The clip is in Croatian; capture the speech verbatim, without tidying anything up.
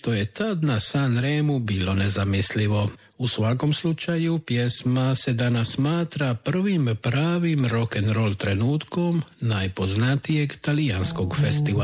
što je tad na San Remu bilo nezamislivo. U svakom slučaju pjesma se danas smatra prvim pravim rock and roll trenutkom najpoznatijeg talijanskog festivala.